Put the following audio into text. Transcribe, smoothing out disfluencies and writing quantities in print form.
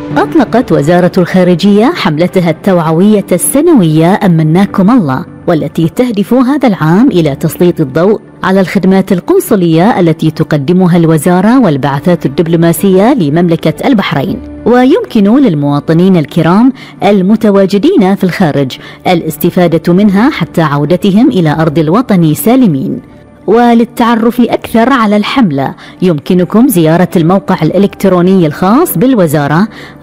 أطلقت وزارة الخارجية حملتها التوعوية السنوية أمناكم الله، والتي تهدف هذا العام إلى تسليط الضوء على الخدمات القنصلية التي تقدمها الوزارة والبعثات الدبلوماسية لمملكة البحرين. ويمكن للمواطنين الكرام المتواجدين في الخارج الاستفادة منها حتى عودتهم إلى أرض الوطن سالمين. وللتعرف أكثر على الحملة يمكنكم زيارة الموقع الإلكتروني الخاص بالوزارة